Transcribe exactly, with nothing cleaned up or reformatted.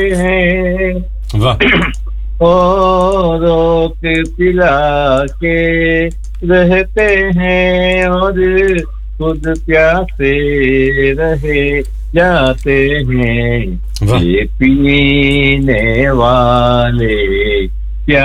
हैं वाह। औरों के पिला के रहते हैं और खुद प्यासे रहे जाते हैं। वाह। ये पीने वाले